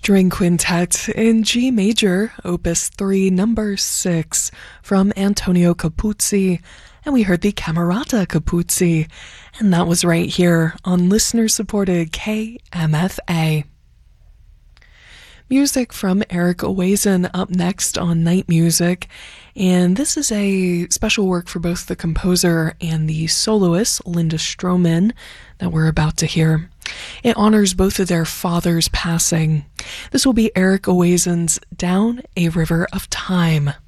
String Quintet in G major, Opus 3, number 6, from Antonio Capuzzi, and we heard the Camerata Capuzzi, and that was right here on listener-supported KMFA. Music from Eric Owazen up next on Night Music, and this is a special work for both the composer and the soloist, Linda Stroman, that we're about to hear. It honors both of their fathers' passing. This will be Eric Owazen's Down a River of Time.